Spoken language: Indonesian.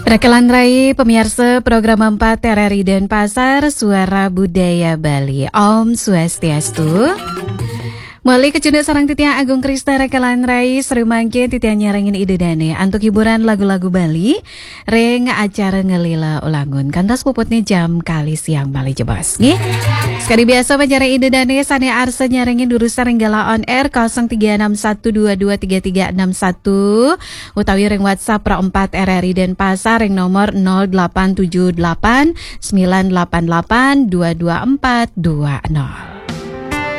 Rekelan Rai, pemirsa program 4 RRI Denpasar, Suara Budaya Bali. Om Swastiastu. Mulai kecunduk sarang titiang Agung Krista Rekelan Rai, seru mangke titiang nyarangin ide dane. Untuk hiburan lagu-lagu Bali, reng acara ngelila ulangun. Kantas puputnya jam kali siang Bali jebas. Nih, sekali biasa penjara ide dane, sane arsa nyarangin durusan renggala on air 0361223361. Utawi ring WhatsApp Pro 4 RRI Denpasar, ring nomor 0878 988 22420.